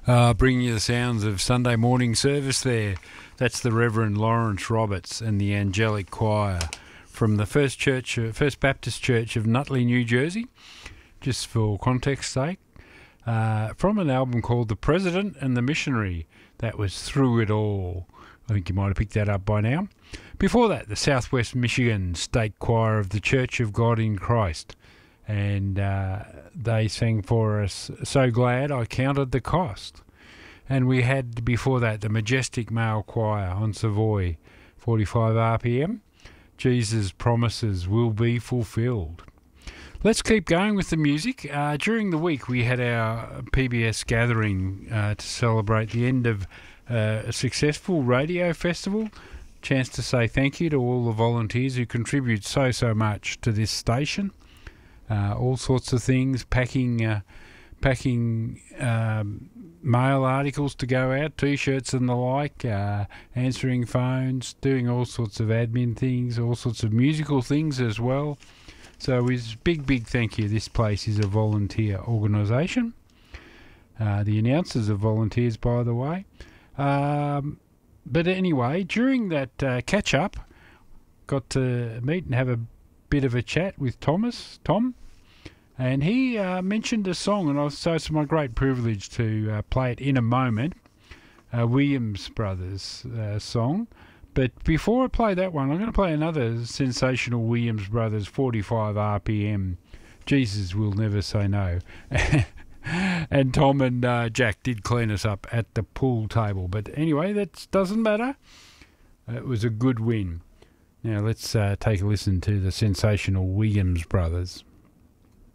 Bringing you the sounds of Sunday morning service there. That's the Reverend Lawrence Roberts and the Angelic Choir from the First Baptist Church of Nutley, New Jersey, just for context's sake, from an album called The President and the Missionary. That was Through It All. I think you might have picked that up by now. Before that, the Southwest Michigan State Choir of the Church of God in Christ. And they sang for us, So Glad I Counted the Cost. And we had before that the Majestic Male Choir on Savoy, 45 RPM, Jesus' Promises Will Be Fulfilled. Let's keep going with the music. During the week we had our PBS gathering to celebrate the end of a successful radio festival. Chance to say thank you to all the volunteers who contribute so much to this station. All sorts of things, packing mail articles to go out, T-shirts and the like, answering phones, doing all sorts of admin things, all sorts of musical things as well. So it's big thank you. This place is a volunteer organisation. The announcers are volunteers, by the way. But anyway, during that catch-up, got to meet and have a bit of a chat with Tom, and he mentioned a song, and so it's my great privilege to play it in a moment, a Williams Brothers song. But before I play that one, I'm going to play another sensational Williams Brothers 45 RPM, Jesus Will Never Say No. And Tom and Jack did clean us up at the pool table. But anyway, that doesn't matter. It was a good win. Now let's take a listen to the sensational Williams Brothers.